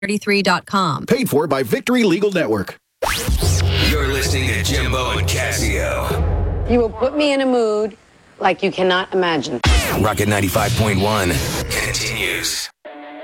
33.com. Paid for by Victory Legal Network. You're listening to Jimbo and Casio. You will put me in a mood like you cannot imagine. Rocket 95.1 continues.